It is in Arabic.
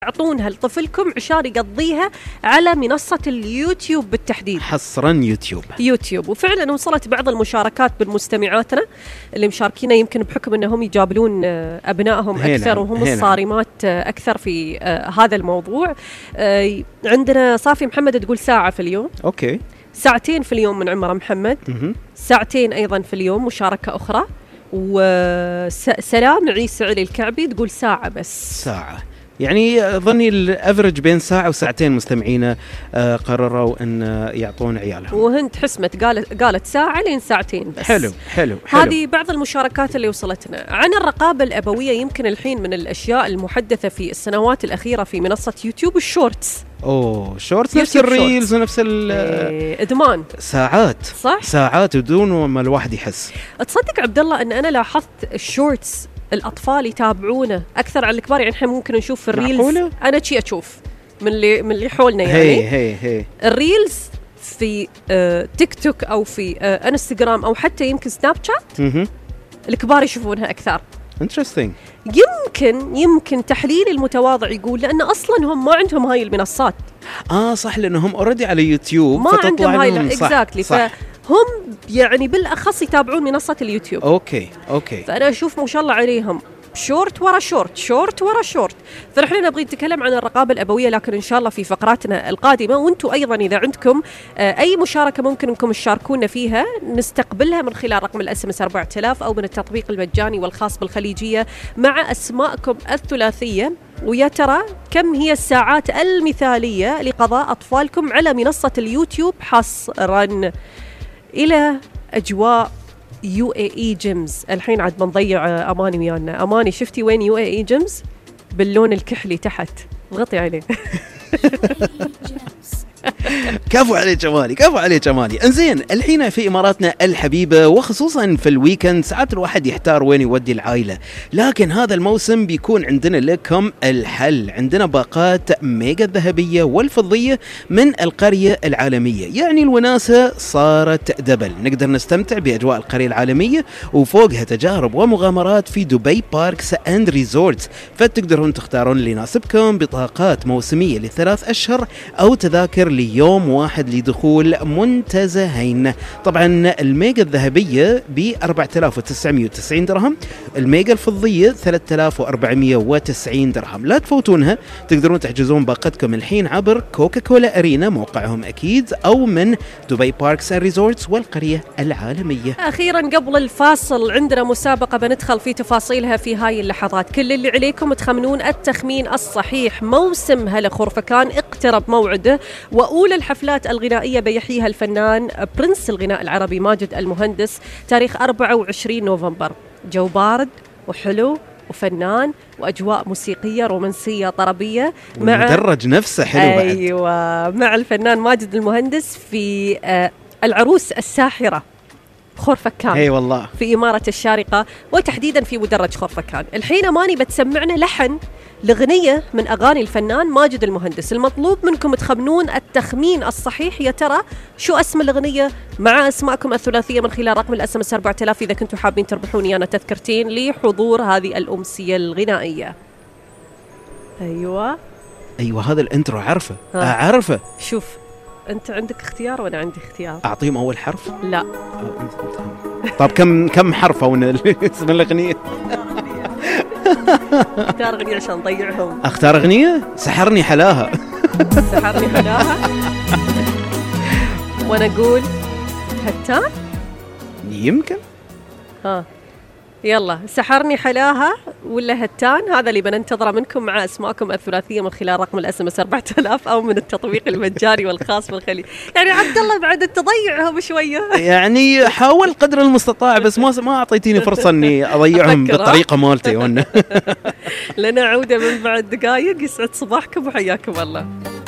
تعطونها لطفلكم عشان يقضيها على منصة اليوتيوب بالتحديد. حصرا يوتيوب. وفعلا وصلت بعض المشاركات من مستمعاتنا اللي مشاركين يمكن بحكم أنهم يجابلون أبنائهم أكثر وهم الصارمات أكثر في هذا الموضوع. عندنا صافي محمد تقول ساعة في اليوم. أوكي. ساعتين في اليوم من عمر محمد. ساعتين أيضا في اليوم مشاركة أخرى. وسلام عيسى علي الكعبي تقول ساعة بس. ساعة يعني ظني الافرج بين ساعة وساعتين مستمعينا قرروا ان يعطون عيالهم. وهند حسمت قالت ساعة لين ساعتين بس. حلو. هذه بعض المشاركات اللي وصلتنا عن الرقابة الأبوية. يمكن الحين من الأشياء المحدثة في السنوات الأخيرة في منصة يوتيوب الشورتس. شورتس نفس الريلز ونفس إدمان ساعات. صح؟ ساعات بدون ما الواحد يحس. تصدق عبد الله أن أنا لاحظت الشورتس الأطفال يتابعونه أكثر عن الكبار. يعني إحنا ممكن نشوف في الريلز. أنا شي أشوف من اللي حولنا يعني. هي الريلز في تيك توك أو في انستغرام أو حتى يمكن سناب شات. الكبار يشوفونها أكثر. interesting. يمكن تحليل المتواضع يقول لأن أصلاً هم ما عندهم هاي المنصات. صح لأنهم already على يوتيوب ما عندهم هاي exactly. فهم يعني بالأخص يتابعون منصة اليوتيوب. أوكي. فأنا أشوف ما شاء الله عليهم شورت ورا شورت. فنحن نبغي نتكلم عن الرقابة الأبوية لكن إن شاء الله في فقراتنا القادمة. وانتم أيضا إذا عندكم أي مشاركة ممكن أنكم تشاركونا فيها نستقبلها من خلال رقم الSMS 4000 أو من التطبيق المجاني والخاص بالخليجية مع أسماءكم الثلاثية. ويا ترى كم هي الساعات المثالية لقضاء أطفالكم على منصة اليوتيوب حصرا إلى أجواء UAE جيمز. الحين عاد بنضيع أماني ويانا. أماني شفتي وين UAE جيمز باللون الكحلي تحت؟ ضغطي عليه. كفو عليه جمالي. انزين الحين في إماراتنا الحبيبة وخصوصا في الويكند ساعات الواحد يحتار وين يودي العائلة. لكن هذا الموسم بيكون عندنا لكم الحل. عندنا باقات ميجا الذهبية والفضية من القرية العالمية. يعني الوناسة صارت دبل. نقدر نستمتع بأجواء القرية العالمية وفوقها تجارب ومغامرات في دبي باركس اند ريزورتس. فتقدرون تختارون اللي يناسبكم بطاقات موسمية ل3 أشهر أو تذاكر ليوم واحد لدخول منتزهين. طبعا الميجا الذهبية ب 4990 درهم. الميجا الفضية 3490 درهم. لا تفوتونها. تقدرون تحجزون باقتكم الحين عبر كوكا كولا أرينا موقعهم أكيد أو من دبي باركس ريزورتس والقرية العالمية. أخيرا قبل الفاصل عندنا مسابقة بندخل في تفاصيلها في هاي اللحظات. كل اللي عليكم تخمنون التخمين الصحيح. موسم هلا خرفكان اقترب موعده وأولى الحفلات الغنائية بيحييها الفنان برنس الغناء العربي ماجد المهندس تاريخ 24 نوفمبر. جو بارد وحلو وفنان وأجواء موسيقية رومانسية طربية مع المدرج نفسه حلو بعد. أيوة مع الفنان ماجد المهندس في العروس الساحرة خرفكان. اي والله في إمارة الشارقة وتحديدا في مدرج خرفكان. الحين أماني بتسمعنا لحن لغنية من أغاني الفنان ماجد المهندس. المطلوب منكم تخمنون التخمين الصحيح. يا ترى شو اسم الغنية مع أسماءكم الثلاثية من خلال رقم الSMS 4000 إذا كنتوا حابين تربحوني أنا تذكرتين لحضور هذه الأمسية الغنائية. أيوة هذا الانترو أعرفه. شوف أنت عندك اختيار وأنا عندي اختيار. أعطيهم أول حرف. لا طب كم حرف اسم الأغنية؟ اختار أغنية عشان نضيعهم. اختار أغنية سحرني حلاها. وانا اقول هتان يمكن. يلا سحرني حلاها ولا هتان. هذا اللي بننتظره منكم مع اسماءكم الثلاثيه من خلال رقم الSMS 4000 او من التطبيق المجاني والخاص بالخليج. يعني عبد الله بعد تضيعهم شويه. يعني حاول قدر المستطاع بس ما اعطيتيني فرصه اني اضيعهم بالطريقه مالتي. لنا عوده من بعد دقائق. يسعد صباحكم وحياكم الله.